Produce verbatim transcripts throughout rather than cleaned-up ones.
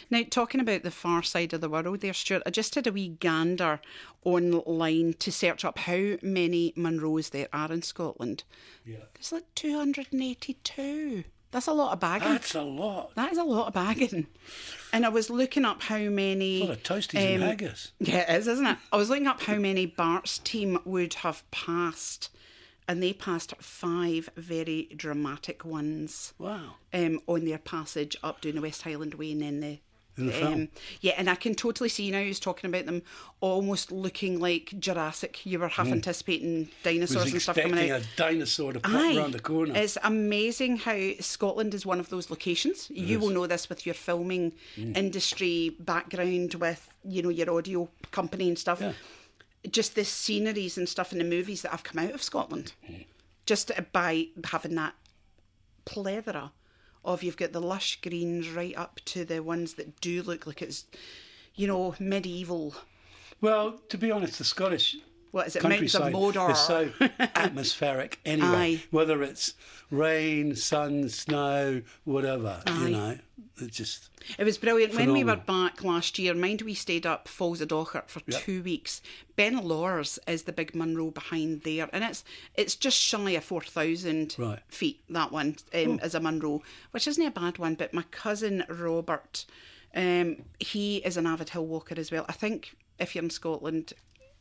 Now, talking about the far side of the world there, Stuart, I just did a wee gander online to search up how many Munros there are in Scotland. Yeah. There's like two hundred eighty-two. That's a lot of bagging. That's a lot. That is a lot of bagging. And I was looking up how many... A lot of toasties um, and haggis. Yeah, it is, isn't it? I was looking up how many Bart's team would have passed, and they passed five very dramatic ones. Wow. Um, on their passage up down the West Highland Way and then the... In the um, film. Yeah, and I can totally see now who's talking about them almost looking like Jurassic. You were half mm. anticipating dinosaurs was and stuff coming out. expecting a dinosaur to pop Aye. around the corner. It's amazing how Scotland is one of those locations. It you is. will know this with your filming mm. industry background, with, you know, your audio company and stuff. Yeah. Just the sceneries and stuff in the movies that have come out of Scotland. Mm. Just by having that plethora of, you've got the lush greens right up to the ones that do look like it's, you know, medieval. Well, to be honest, the Scottish What is it, Mountains of Mordor? is so atmospheric anyway. Aye. Whether it's rain, sun, snow, whatever, Aye. you know, it's just It was brilliant. phenomenal. When we were back last year, mind we stayed up Falls of Dochart for Yep. two weeks. Ben Lawers is the big Munro behind there, and it's it's just shy of four thousand Right. feet, that one, um, as a Munro, which isn't a bad one. But my cousin Robert, um, he is an avid hill walker as well. I think if you're in Scotland,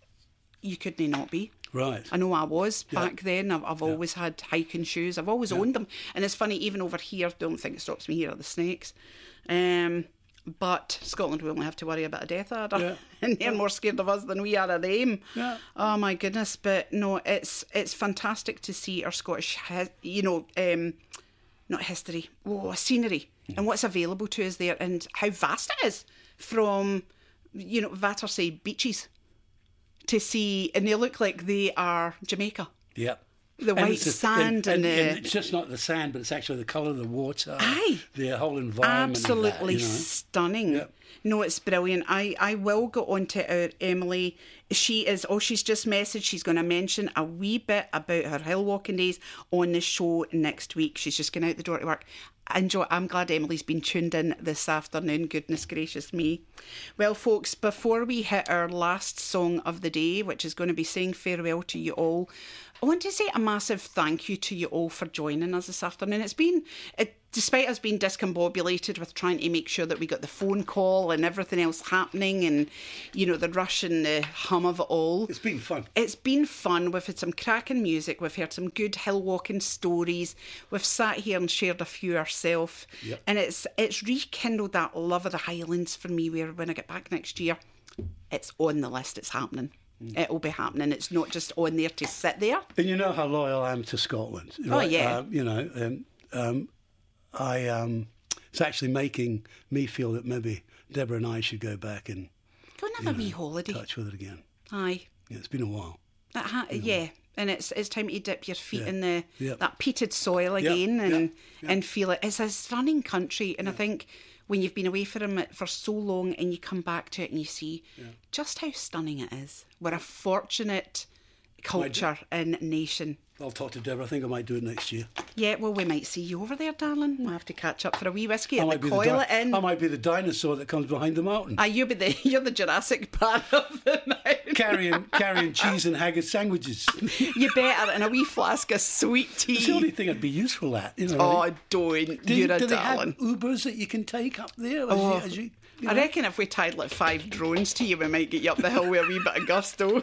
you couldn't not be. Right. I know I was Yeah. back then. I've, I've Yeah. always had hiking shoes. I've always Yeah. owned them. And it's funny, even over here, don't think it stops me here at the snakes. Um, but Scotland will only have to worry about a death adder. Yeah. And they're more scared of us than we are of them. Yeah. Oh my goodness. But no, it's it's fantastic to see our Scottish, hi- you know, um, not history, oh, scenery, Mm. and what's available to us there, and how vast it is from, you know, Battersea beaches to see, and they look like they are Jamaica. Yep. The And white it's a- sand and, and, and, the... and it's just not the sand, but it's actually the colour of the water. Aye. The whole environment. Absolutely of that, you know. stunning. Yep. No, it's brilliant. I, I will go on to our Emily. She is, oh, she's just messaged. She's going to mention a wee bit about her hill walking days on the show next week. She's just going out the door to work. Enjoy. I'm glad Emily's been tuned in this afternoon. Goodness gracious me. Well, folks, before we hit our last song of the day, which is going to be saying farewell to you all, I want to say a massive thank you to you all for joining us this afternoon. It's been, it, despite us being discombobulated with trying to make sure that we got the phone call and everything else happening, and, you know, the rush and the hum of it all. It's been fun. It's been fun. We've had some cracking music. We've heard some good hill walking stories. We've sat here and shared a few ourselves. Yep. And it's it's rekindled that love of the Highlands for me, where when I get back next year, it's on the list. It's happening. Mm. It'll be happening. It's not just on there to sit there. And you know how loyal I am to Scotland. Oh, right? yeah. Uh, you know, um, um, I um, it's actually making me feel that maybe Deborah and I should go back and Go and have you a know, wee holiday. touch with it again. Aye. Yeah, it's been a while. That ha- You know. Yeah. And it's it's time to dip your feet Yeah. in the Yep. that peated soil Yep. again and Yep. Yep. and feel it. It's a stunning country, and I think when you've been away from it for so long and you come back to it and you see just how stunning it is. We're a fortunate culture and nation. I'll talk to Deborah. I think I might do it next year. Yeah, well, we might see you over there, darling. We'll have to catch up for a wee whiskey I and might, be the the coil di- it in. I might be the dinosaur that comes behind the mountain. Ah, you'll be the you're the Jurassic part of the mountain. carrying carrying cheese and haggis sandwiches. You better, and a wee flask of sweet tea. It's the only thing I'd be useful at. You know, Oh, don't. do, You're a do they darling. have Ubers that you can take up there? As Oh, you, as you, you I know? reckon if we tied like five drones to you, we might get you up the hill with a wee bit of gusto.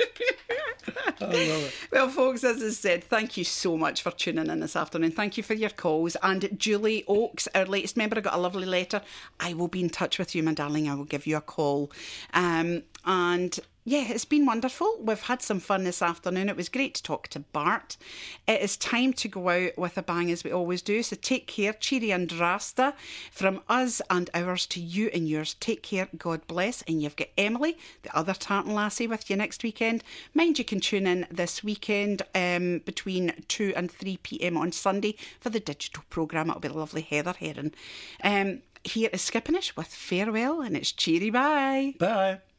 I love it. Well, folks, as I said, thank you so much for tuning in this afternoon. Thank you for your calls. And Julie Oakes, our latest member, I got a lovely letter. I will be in touch with you, my darling. I will give you a call. Um, and yeah, it's been wonderful. We've had some fun this afternoon. It was great to talk to Bart. It is time to go out with a bang, as we always do. So take care, cheery and rasta. From us and ours to you and yours. Take care, God bless. And you've got Emily, the other Tartan lassie, with you next weekend. Mind you can tune in this weekend um, between two and three p.m. on Sunday for the digital programme. It'll be lovely Heather Heron. Um, here is Skippinish with Farewell, and it's cheery bye. Bye.